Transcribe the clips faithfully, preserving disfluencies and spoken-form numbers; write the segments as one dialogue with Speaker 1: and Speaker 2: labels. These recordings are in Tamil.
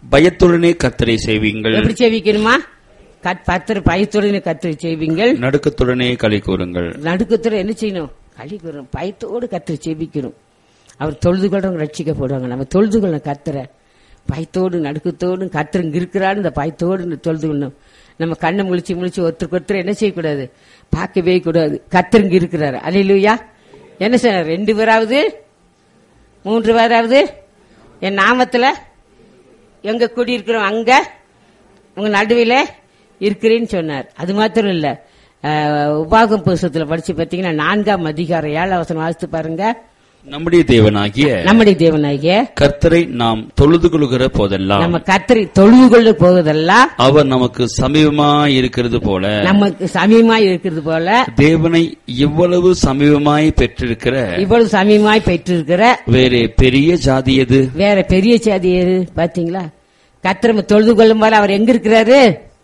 Speaker 1: பயத்துடனே கர்த்தரை சேவியுங்கள்.
Speaker 2: எப்படி சேவிக்கணுமா? பத்திர பயத்துடனே கர்த்தரை சேவிங்கள்.
Speaker 1: நடுக்கத்துடனே களி கூறுங்கள்.
Speaker 2: நடுக்கத்துடன் என்ன செய்யணும்? களி கூறணும். பயத்தோடு கர்த்தரை சேவிக்கணும். அவர் தொழுது கொள்றவங்க ரட்சிக்கப்படுவாங்க. நம்ம தொழுது கொள்ளணும் கர்த்தரை பயத்தோடு நடுக்கத்தோடு. கர்த்தர் இங்க இருக்கிறாரு, இந்த பயத்தோடு தொழுது கொள்ளணும். நம்ம கண்ணை முழிச்சு முழிச்சு ஒருத்தருக்கு ஒருத்தர் என்ன செய்யக்கூடாது? பார்க்கவே கூடாது. கர்த்தர் இங்க இருக்கிறாரு. அல்லேலூயா. என்ன செய்ய? ரெண்டு பேராவது மூன்று பேராவது என் நாமத்துல எங்க கூடி இருக்கிறோம் அங்க உங்க நடுவில் இருக்கிறேன்னு சொன்னார். அது மாத்திரம் இல்ல, உபாகம் புஸ்தகத்துல படிச்சு பாத்தீங்கன்னா நான்காம் அதிகாரம் ஏழாம் வசனம் வாசித்து பாருங்க.
Speaker 1: நம்முடைய தேவனாகிய
Speaker 2: நம்முடைய தேவனாகிய
Speaker 1: கர்த்தரை நாம் தொழுது கொள்கிற போதெல்லாம்,
Speaker 2: நம்ம கர்த்தரை தொழுது கொள்ள போவதெல்லாம்
Speaker 1: அவர் நமக்கு சமீபமாய் இருக்கிறது போல,
Speaker 2: நமக்கு சமீபமாய் இருக்கிறது போல
Speaker 1: தேவனை இவ்வளவு சமீபமாய் பெற்றிருக்கிற
Speaker 2: இவ்வளவு சமீபமாய் பெற்றிருக்கிற
Speaker 1: வேற பெரிய ஜாதி எது?
Speaker 2: வேற பெரிய ஜாதி எது? பாத்தீங்களா? கர்த்தரை தொழுது கொள்ளும் போல அவர் எங்க இருக்கிறாரு?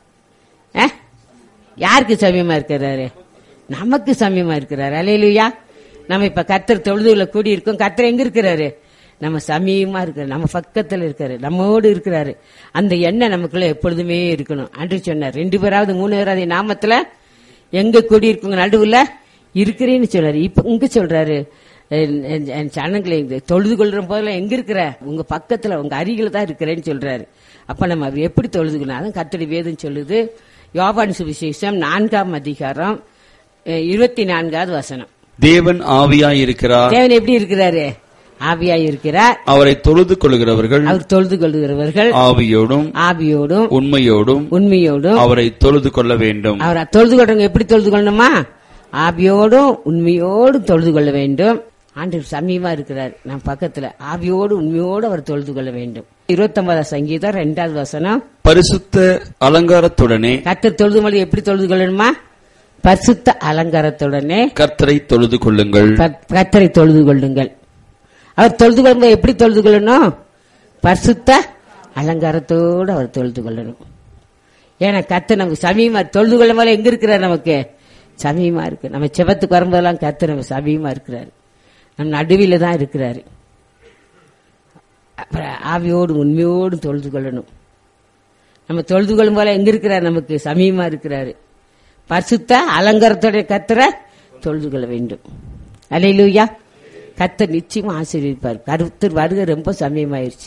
Speaker 2: யாருக்கு சமீபமா இருக்கிறாரு? நமக்கு சமீபமா இருக்கிறாரு. அல்லேலூயா. நம்ம இப்ப கர்த்தர் தொழுதுல கூடி இருக்கோம். கர்த்தர் எங்க இருக்கிறாரு? நம்ம சமீபமா இருக்கிறாரு, நம்ம பக்கத்துல இருக்காரு, நம்மோடு இருக்கிறாரு. அந்த எண்ணம் நமக்குள்ள எப்பொழுதுமே இருக்கணும். அன்று சொன்னார், ரெண்டு பேராவது மூணு பேராவது நாமத்துல எங்க கூடி இருக்குங்க நடுவுல இருக்கிறேன்னு சொல்றாரு. இப்ப இங்க சொல்றாரு, சனங்களை தொழுது கொள்ற போதெல்லாம் எங்க இருக்கிற? உங்க பக்கத்துல உங்க அருகில தான் இருக்கிறேன்னு சொல்றாரு. அப்ப நம்ம அவர் எப்படி தொழுதுக்கணும்? அதான் கர்த்தருடைய வேதம் சொல்லுது. யோவான் சுவிசேஷம் நான்காம் அதிகாரம் இருபத்தி நான்காவது வசனம்.
Speaker 1: தேவன் ஆவியாய் இருக்கிறார்.
Speaker 2: தேவன் எப்படி இருக்கிறாரு? ஆவியாய் இருக்கிறார்.
Speaker 1: அவரை தொழுது கொள்கிறவர்கள்
Speaker 2: அவர் தொழுது கொள்கிறவர்கள்
Speaker 1: ஆவியோடும் ஆவியோடும் உண்மையோடும் உண்மையோடும் அவரை தொழுது கொள்ள வேண்டும்.
Speaker 2: அவரை தொழுது கொள்றவங்க எப்படி தொழுது கொள்ளணுமா? ஆவியோடும் உண்மையோடும் தொழுது கொள்ள வேண்டும். ஆண்டவர் சமீபமா இருக்கிறார் நம் பக்கத்துல. ஆவியோடு உண்மையோடு அவர் தொழுது கொள்ள வேண்டும். இருபத்தி ஒன்பதாம் சங்கீதம் இரண்டாவது வசனம்.
Speaker 1: பரிசுத்த அலங்காரத்துடனே
Speaker 2: கர்த்தர் தொழுது கொள்ள எப்படி தொழுது கொள்ளணுமா? பரிசுத்த அலங்காரத்துடனே
Speaker 1: கர்த்தரை தொழுது கொள்ளுங்கள்.
Speaker 2: கர்த்தரை தொழுது கொள்ளுங்கள். அவர் தொழுது கொள்ளும்போது எப்படி தொழுது கொள்ளணும்? பரிசுத்த அலங்காரத்தோடு அவர் தொழுது கொள்ளணும். ஏன்னா கர்த்தர் நமக்கு சமீபமா தொழுது கொள்ளும் போல எங்க இருக்கிறார்? நமக்கு சமீபமா இருக்கு. நம்ம செபத்துக்கு வரும்போதெல்லாம் கர்த்தர் நம்ம சமீபமா இருக்கிறாரு, நம் நடுவில தான் இருக்கிறாரு. ஆவியோடு உண்மையோடு தொழுது கொள்ளணும். நம்ம தொழுது கொள்ளும் போல எங்க இருக்கிறார்? நமக்கு சமீபமா இருக்கிறாரு. பரிசுத்த அலங்காரத்தோட கர்த்தரை தொழுது கொள்ள வேண்டும். அல்லேலூயா. கர்த்தர் நிச்சயமா ஆசீர்வதிப்பார். கர்த்தர் வருகை ரொம்ப சமயமாயிருச்சு.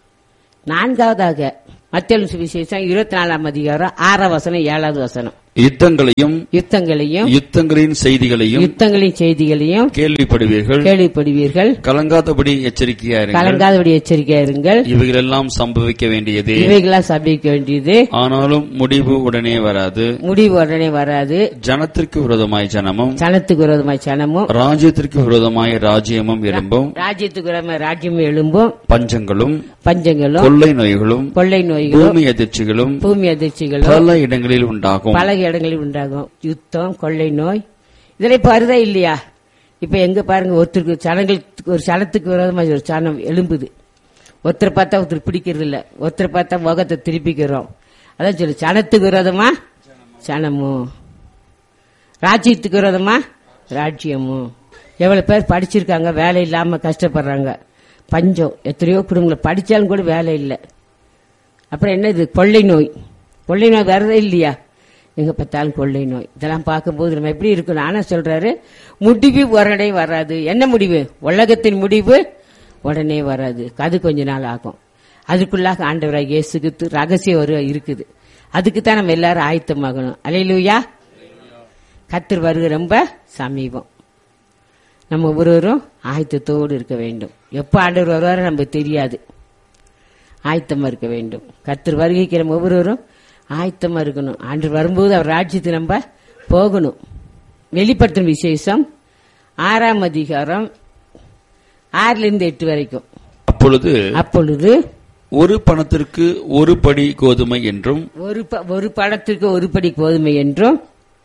Speaker 2: நான்காவதாக மத்தேயு சுவிசேஷம் இருபத்தி நாலாம் அதிகாரம் ஆறாம் வசனம் ஏழாவது வசனம்.
Speaker 1: யுத்தங்களையும்
Speaker 2: யுத்தங்களையும்
Speaker 1: யுத்தங்களின் செய்திகளையும்
Speaker 2: யுத்தங்களின் செய்திகளையும்
Speaker 1: கேள்விப்படுவீர்கள்
Speaker 2: கேள்விப்படுவீர்கள்
Speaker 1: கலங்காதபடி எச்சரிக்கையா இருங்கள்.
Speaker 2: கலங்காதபடி எச்சரிக்கையா இருங்கள்.
Speaker 1: இவைகளெல்லாம் சம்பவிக்க வேண்டியது.
Speaker 2: இவைகளெல்லாம் சம்பவிக்க வேண்டியது.
Speaker 1: ஆனாலும் முடிவு உடனே வராது.
Speaker 2: முடிவு உடனே வராது.
Speaker 1: ஜனத்திற்கு விரோதமாய் ஜனமும்
Speaker 2: ஜனத்துக்கு விரோதமாய் ஜனமும்
Speaker 1: ராஜ்யத்திற்கு விரோதமாய் ராஜ்யமும் எழும்பும்.
Speaker 2: ராஜ்யத்துக்கு விரோதமாய் ராஜ்யமும் எழும்பும்.
Speaker 1: பஞ்சங்களும்
Speaker 2: பஞ்சங்களும்
Speaker 1: கொள்ளை நோய்களும்
Speaker 2: கொள்ளை நோய்களும்
Speaker 1: பூமி அதிர்ச்சிகளும்
Speaker 2: பூமி அதிர்ச்சிகளும்
Speaker 1: பல இடங்களில் உண்டாகும்.
Speaker 2: பல இடங்களில் உண்டாகும். யுத்தம், கொள்ளை நோய் இதெல்லாம் இப்ப வருதா இல்லையா? இப்ப எங்க பாருங்க, ஒருத்தருக்கு சனங்களுக்கு ஒரு சனத்துக்கு விரோதமா ஒரு சனம் எழும்புது. ஒருத்தரை பார்த்தா ஒருத்தர் பிடிக்கிறது இல்ல, ஒருத்தரை பார்த்தா முகத்தை திருப்பிக்கிறோம். அதான் சொல்லு, சனத்துக்கு விரோதமா சனமும் ராஜ்யத்துக்கு விரோதமா ராஜ்யமும். எவ்வளவு பேர் படிச்சிருக்காங்க, வேலை இல்லாம கஷ்டப்படுறாங்க. பஞ்சம், எத்தனையோ குடும்பங்கள் படிச்சாலும் கூட வேலை இல்லை. அப்புறம் என்ன இது? கொள்ளை நோய். கொள்ளை நோய் வரதே இல்லையா? எங்க பார்த்தாலும் கொள்ளை நோய். இதெல்லாம் பார்க்கும்போது நம்ம எப்படி இருக்கணும்? ஆனா சொல்றாரு, முடிவு உடனே வராது. என்ன முடிவு? உலகத்தின் முடிவு உடனே வராது, அது கொஞ்ச நாள் ஆகும். அதுக்குள்ளாக ஆண்டவராக இயேசுக்கு ரகசிய வருகை இருக்குது. அதுக்கு தான் நம்ம எல்லாரும் ஆயத்தமாகணும். அல்லேலூயா. கர்த்தர் வருகை ரொம்ப சமீபம். நம்ம ஒவ்வொருவரும் ஆயத்தத்தோடு இருக்க வேண்டும். எப்ப ஆண்டவர் வருவாரு நமக்கு தெரியாது, ஆயத்தமா இருக்க வேண்டும். கர்த்தர் வருகைக்கு நம்ம ஒவ்வொருவரும் ஆயத்தமா இருக்கணும். ஆண்டவர் வரும்போது அவர் ராஜ்யத்துக்கு நம்ம போகணும். வெளிப்படுத்தும் விசேஷம் ஆறாம் அதிகாரம் ஆறுல இருந்து எட்டு வரைக்கும்.
Speaker 1: அப்பொழுது
Speaker 2: அப்பொழுது
Speaker 1: ஒரு பணத்திற்கு ஒரு படி கோதுமை என்றும்
Speaker 2: ஒரு ஒரு பணத்திற்கு ஒரு படி கோதுமை என்றும்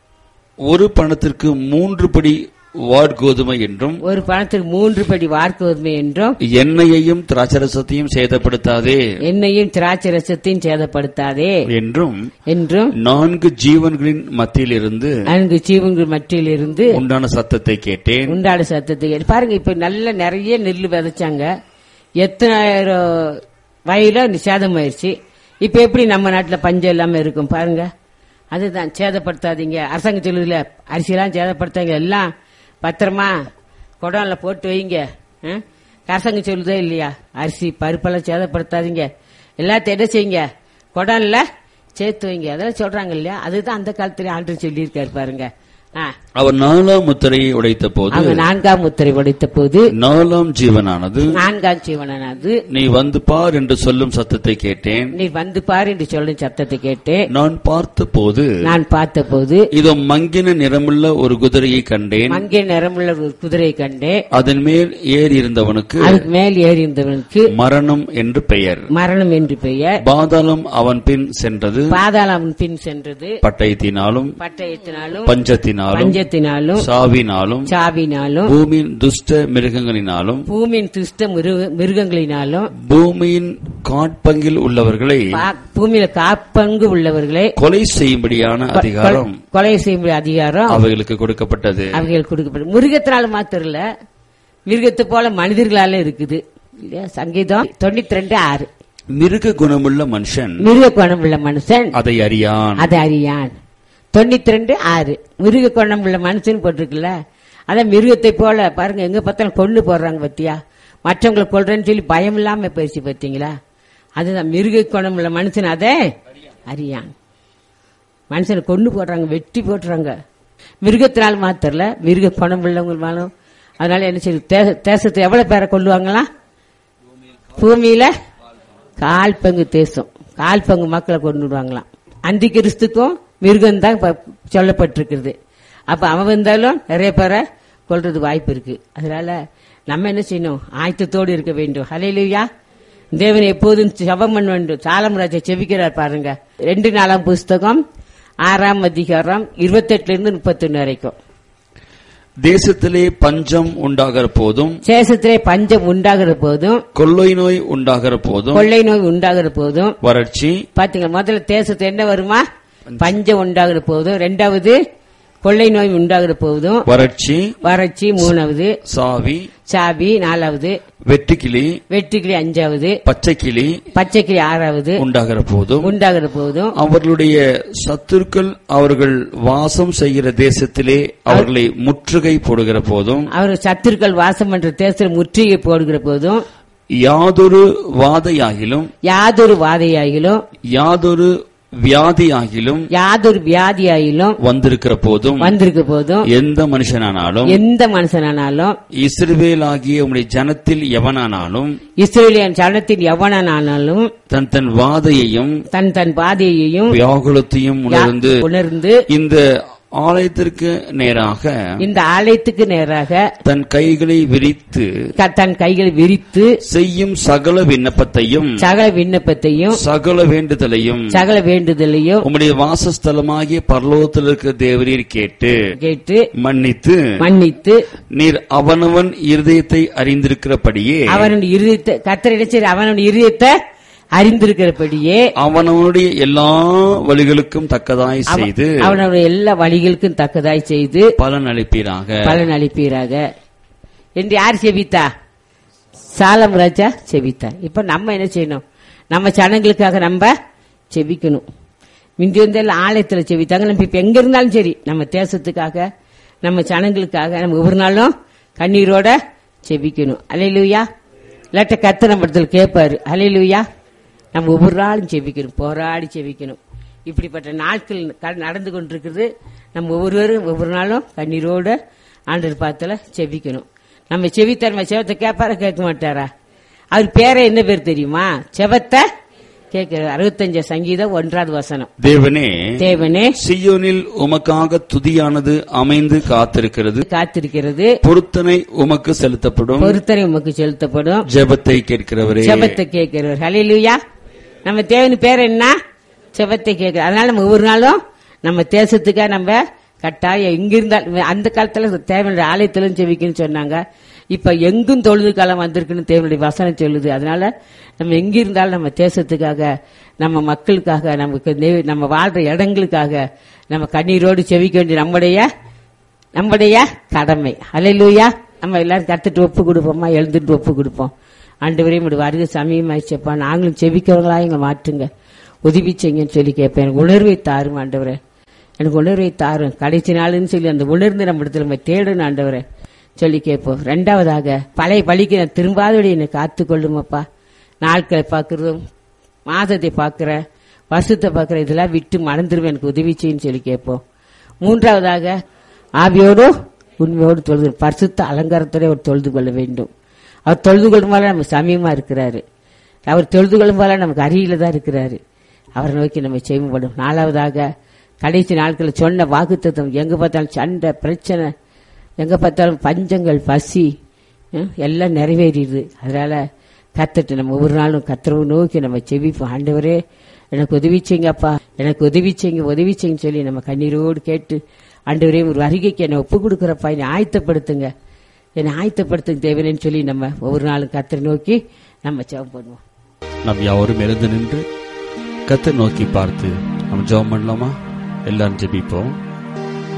Speaker 1: ஒரு பணத்திற்கு மூன்று படி வார்கோதுமை என்றும்
Speaker 2: ஒரு பணத்திற்கு மூன்று படி வார்கோதுமை என்றும்
Speaker 1: எண்ணெயையும் திராட்சரசத்தையும் சேதப்படுத்தாதே
Speaker 2: எண்ணெயும் திராட்சரசத்தையும் சேதப்படுத்தாதே என்றும் என்றும்
Speaker 1: நான்கு ஜீவன்களின் மத்தியில் இருந்து
Speaker 2: நான்கு ஜீவன்கள் மத்தியில் இருந்து
Speaker 1: உண்டான சத்தத்தை கேட்டேன்
Speaker 2: உண்டான சத்தத்தை கேட்டேன். பாருங்க, இப்ப நல்ல நிறைய நெல் விதைச்சாங்க. எத்தனாயிரம் வயலும் சேதமாயிருச்சு. இப்ப எப்படி நம்ம நாட்டுல பஞ்சம் இல்லாம இருக்கும் பாருங்க. அதுதான் சேதப்படுத்தாதீங்க. அரசாங்கம் சொல்லுதுல அரிசியெல்லாம் சேதப்படுத்தாங்க, எல்லாம் பத்திரமா குடம்ல போட்டு வைங்க. அரசாங்கம் சொல்லுதே இல்லையா, அரிசி பருப்பெல்லாம் சேதப்படுத்தாதீங்க, எல்லாத்தையும் என்ன செய்யுங்க, குடம்ல சேர்த்து வைங்க, அதெல்லாம் சொல்றாங்க இல்லையா. அதுதான் அந்த காலத்துல ஆண்டு சொல்லியிருக்காரு பாருங்க.
Speaker 1: அவர் நாலாம் முத்திரையை உடைத்த போது,
Speaker 2: அவர் நான்காம் முத்திரை உடைத்த போது
Speaker 1: நாலாம் ஜீவனானது
Speaker 2: நான்காம் ஜீவனானது
Speaker 1: நீ வந்து பார் என்று சொல்லும் சத்தத்தை கேட்டேன்.
Speaker 2: நீ வந்து பார் என்று சொல்லும் சத்தத்தை கேட்டேன்.
Speaker 1: நான் பார்த்த போது
Speaker 2: நான் பார்த்த போது
Speaker 1: இதோ மங்கின நிறமுள்ள ஒரு குதிரையை கண்டேன்.
Speaker 2: மங்கின நிறமுள்ள ஒரு குதிரையை கண்டேன்.
Speaker 1: அதன் மேல் ஏறி இருந்தவனுக்கு
Speaker 2: அதுக்கு மேல் ஏறி இருந்தவனுக்கு
Speaker 1: மரணம் என்று பெயர்.
Speaker 2: மரணம் என்று பெயர்.
Speaker 1: பாதாளம் அவன் பின் சென்றது.
Speaker 2: பாதாளம் அவன் பின் சென்றது.
Speaker 1: பட்டயத்தினாலும்
Speaker 2: பட்டயத்தினாலும்
Speaker 1: பஞ்சத்தினாலும்
Speaker 2: பஞ்சத்தினாலும்
Speaker 1: சாவினாலும்
Speaker 2: சாவினாலும்
Speaker 1: பூமியின் துஷ்ட மிருகங்களினாலும்
Speaker 2: பூமியின் துஷ்ட மிருகங்களினாலும்
Speaker 1: பூமியின் காட்பங்கில் உள்ளவர்களை
Speaker 2: பூமியில காப்பங்கு உள்ளவர்களை
Speaker 1: கொலை செய்யும்படியான அதிகாரம்
Speaker 2: கொலை செய்யும்படி அதிகாரம்
Speaker 1: அவைகளுக்கு கொடுக்கப்பட்டது.
Speaker 2: அவைகளுக்கு கொடுக்கப்பட்டது. மிருகத்தினால மாத்திரம் இல்ல, மிருகத்தை போல மனிதர்களால இருக்குது இல்லையா. சங்கீதம் தொண்ணூத்தி ரெண்டு ஆறு.
Speaker 1: மிருக குணமுள்ள மனுஷன்
Speaker 2: மிருக குணமுள்ள மனுஷன்
Speaker 1: அதை அறியான்
Speaker 2: அதை அறியான். தொண்ணூத்தி ரெண்டு ஆறு. மிருக குணம் உள்ள மனுஷன் போட்டிருக்குல்ல, அதான் மிருகத்தை போல பாருங்க, எங்க பார்த்தாலும் கொண்டு போடுறாங்க பத்தியா, மற்றவங்களை கொள்றேன்னு சொல்லி பயம் இல்லாம பேசி பார்த்தீங்களா. அதுதான் மிருக குணம் உள்ள மனுஷன் அதை அறியான். மனுஷனை கொண்டு போடுறாங்க, வெட்டி போட்டுறாங்க. மிருகத்தினால் மாத்திரல, மிருக குணம் உள்ளவங்களும். அதனால என்ன செய்யுது, தேசத்தை எவ்வளவு பேரை கொள்ளுவாங்களாம், பூமியில கால் பங்கு தேசம், கால் பங்கு மக்களை கொண்டு விடுவாங்களாம். அந்தி கிறிஸ்துக்கும் மிருகம் தான் சொல்லப்பட்டிருக்கிறது. அப்ப அவன் வந்தாலும் நிறைய பேரை கொல்றது வாய்ப்பு இருக்கு. அதனால நம்ம என்ன செய்யணும், ஆயத்தத்தோடு இருக்க வேண்டும். ஹல்லேலூயா. தேவன் எப்போதும் ஜெபம் பண்ண வேண்டும். சாலமராஜா செபிக்கிறார் பாருங்க. ரெண்டு நாலாம் புஸ்தகம் ஆறாம் அதிகாரம் இருபத்தி எட்டுல இருந்து முப்பத்தி ஒன்னு வரைக்கும்.
Speaker 1: தேசத்திலே பஞ்சம் உண்டாகிற போதும்
Speaker 2: தேசத்திலே பஞ்சம் உண்டாகிற போதும்
Speaker 1: கொள்ளை நோய் உண்டாகிற போதும்
Speaker 2: கொள்ளை நோய் உண்டாகிற போதும்
Speaker 1: வறட்சி.
Speaker 2: பாத்தீங்க, முதல்ல தேசத்துல என்ன வருமா, பஞ்சம் உண்டாகிற போதும். ரெண்டாவது கொள்ளை நோய் உண்டாகிற போதும்
Speaker 1: வறட்சி
Speaker 2: வறட்சி. மூணாவது
Speaker 1: சாவி
Speaker 2: சாவி. நாலாவது
Speaker 1: வெட்டுக்கிளி
Speaker 2: வெட்டுக்கிளி. அஞ்சாவது
Speaker 1: பச்சைக்கிளி
Speaker 2: பச்சைக்கிளி. ஆறாவது
Speaker 1: உண்டாகிற போதும்
Speaker 2: உண்டாகிற போதும்
Speaker 1: அவர்களுடைய சத்துருக்கள் அவர்கள் வாசம் செய்கிற தேசத்திலே அவர்களை முற்றுகை போடுகிற போதும்
Speaker 2: அவர் சத்துருக்கள் வாசம் பண்ற தேசத்தில் முற்றுகை போடுகிற போதும்
Speaker 1: யாதொரு வாதையாகிலும்
Speaker 2: யாதொரு வாதையாகிலும்
Speaker 1: யாதொரு வியாதியாகிலும்
Speaker 2: யாதொரு வியாதியாகிலும்
Speaker 1: வந்திருக்கிற போதும்
Speaker 2: வந்திருக்க போதும்
Speaker 1: எந்த மனுஷனானாலும்
Speaker 2: எந்த மனுஷனானாலும்
Speaker 1: இஸ்ரவேலாகிய உம்முடைய ஜனத்தில் எவனானாலும்
Speaker 2: இஸ்ரவேலின் ஜனத்தில் எவனானாலும்
Speaker 1: தன் தன் வாதையையும்
Speaker 2: தன் தன் வாதையையும்
Speaker 1: வியாகுலத்தையும் உணர்ந்து
Speaker 2: உணர்ந்து
Speaker 1: இந்த ஆலயத்திற்கு நேராக
Speaker 2: இந்த ஆலயத்துக்கு நேராக
Speaker 1: தன் கைகளை விரித்து
Speaker 2: தன் கைகளை விரித்து
Speaker 1: செய்யும் சகல விண்ணப்பத்தையும்
Speaker 2: சகல விண்ணப்பத்தையும்
Speaker 1: சகல வேண்டுதலையும்
Speaker 2: சகல வேண்டுதலையும்
Speaker 1: உம்முடைய வாசஸ்தலமாகிய பரலோகத்தில் இருக்கிற தேவரீர் கேட்டு
Speaker 2: கேட்டு
Speaker 1: மன்னித்து
Speaker 2: மன்னித்து
Speaker 1: நீர் அவனவன் இருதயத்தை அறிந்திருக்கிறபடியே
Speaker 2: அவனுடைய இருதயத்தை கர்த்தர் இடைச்சேரி அவனுடைய இருதயத்தை அறிந்திருக்கிறபடியே
Speaker 1: அவனவனுடைய எல்லா வழிகளுக்கும் தக்கதாய் செய்து
Speaker 2: அவனுடைய எல்லா வழிகளுக்கும் தக்கதாய் செய்து
Speaker 1: பலன் அளிப்பீராக
Speaker 2: பலன் அளிப்பீராக என்று யார் செபித்தா? சாலம் ராஜா செபித்தா. இப்ப நம்ம என்ன செய்யணும், நம்ம ஜனங்களுக்காக நம்ம செபிக்கணும். முந்தி வந்து எல்லாம் ஆலயத்துல செபித்தாங்க. நம்ம இப்ப எங்க இருந்தாலும் சரி, நம்ம தேசத்துக்காக நம்ம ஜனங்களுக்காக நம்ம ஒவ்வொரு நாளும் கண்ணீரோட செபிக்கணும். அல்லேலூயா. இல்லாட்ட கர்த்தர் நம்ம இடத்துல கேட்பாரு. அல்லேலூயா. நம்ம ஒவ்வொரு நாளும் செபிக்கணும், போராடி செபிக்கணும். இப்படிப்பட்ட நாட்கள் நடந்து கொண்டிருக்கிறது. நம்ம ஒவ்வொருவரும் ஒவ்வொரு நாளும் கண்ணீரோட ஆண்டவர் பாத்துல செபிக்கணும். நம்ம செபித்தார், நம்ம செவத்தை கேட்பாரா கேட்க மாட்டாரா? அவர் பேரை என்ன பேர் தெரியுமா? செவத்தை கேட்கிறார். அறுபத்தஞ்சு சங்கீதம் ஒன்றாவது வசனம்.
Speaker 1: தேவனே
Speaker 2: தேவனே
Speaker 1: சீயோனில் உமக்காக துதியானது அமைந்து காத்திருக்கிறது
Speaker 2: காத்திருக்கிறது
Speaker 1: பொருத்தனை உமக்கு செலுத்தப்படும்
Speaker 2: பொருத்தனை உமக்கு செலுத்தப்படும்.
Speaker 1: ஜெபத்தை கேட்கிறவரே
Speaker 2: ஜெபத்தை கேட்கிறவர். ஹல்லேலூயா. நம்ம தேவன் பேர் என்ன? செபத்தை கேட்கிற. அதனால நம்ம ஒவ்வொரு நாளும் நம்ம தேசத்துக்காக நம்ம கட்டாயம் எங்கிருந்தாலும், அந்த காலத்துல தேவனுடைய ஆலயத்திலும் செவிக்கணும்னு சொன்னாங்க. இப்ப எங்கும் தொழுது காலம் வந்திருக்குன்னு தேவனுடைய வசனம் சொல்லுது. அதனால நம்ம எங்கிருந்தாலும் நம்ம தேசத்துக்காக, நம்ம மக்களுக்காக, நமக்கு நம்ம வாழ்ற இடங்களுக்காக நம்ம கண்ணீரோடு செவிக்க வேண்டிய நம்முடைய நம்முடைய கடமை. ஹல்லேலூயா. நம்ம எல்லாரும் கத்துட்டு ஒப்பு கொடுப்போமா? எழுந்துட்டு ஒப்பு கொடுப்போம். ஆண்டவரே உம்முடைய வருகை சமயமாயிடுச்சப்பா, நாங்களும் செபிக்கிறவங்களா எங்களை மாற்றுங்க, உதவி செய்யுங்கன்னு சொல்லி கேட்பேன். எனக்கு உணர்வை தாரும் ஆண்டவரே, எனக்கு உணர்வை தாரும். கடைசி நாளுன்னு சொல்லி அந்த உணர்ந்து நம்ம இடத்துல நம்ம தேடணும் ஆண்டவரே சொல்லி கேட்போம். ரெண்டாவதாக, பழைய பழிக்கு நான் திரும்பாதபடி என்னை காத்து கொள்ளுமப்பா. நாட்களை பார்க்கறதும் மாதத்தை பார்க்கிற வருஷத்தை பார்க்கிற இதெல்லாம் விட்டு மறந்துடுவேன், எனக்கு உதவி செய்யுன்னு சொல்லி கேட்போம். மூன்றாவதாக, ஆவியோடும் உண்மையோடு தொழுது பரிசுத்த அலங்காரத்தோட அவர் தொழுது கொள்ள வேண்டும். அவர் தொழுது கொள்ளும் போல நம்ம சமயமா இருக்கிறாரு. அவர் தொழுது கொள்ளும் போல நமக்கு அருகில தான் இருக்கிறாரு. அவரை நோக்கி நம்ம செய்யப்படும். நாலாவதாக, கடைசி நாட்களில் சொன்ன வாக்குத்தத்தம், எங்க பார்த்தாலும் சண்டை பிரச்சனை, எங்க பார்த்தாலும் பஞ்சங்கள் பசி எல்லாம் நிறைவேறிடுது. அதனால கத்துட்டு நம்ம ஒவ்வொரு நாளும் கத்தரவு நோக்கி நம்ம செவிப்போம். ஆண்டவரே எனக்கு உதவி செய்யுங்கப்பா, எனக்கு உதவி செய்யுங்க உதவி செய்யுன்னு சொல்லி நம்ம கண்ணீரோடு கேட்டு, ஆண்டவரே ஒரு வருகைக்கு என்னை ஒப்பு கொடுக்குறப்பா, என்னை ஆயத்தப்படுத்துங்க, என்னை ஆயத்தப்படுத்துங்க தேவனேன்னு சொல்லி நம்ம ஒவ்வொரு நாளும் கத்தரை நோக்கி நம்ம ஜெபம் பண்ணுவோம்.
Speaker 1: நம் யாவரும் எழுந்து நின்று கத்தரை நோக்கி பார்த்து நம்ம ஜெபம் பண்ணலாமா? எல்லாரும் ஜெபிப்போம்.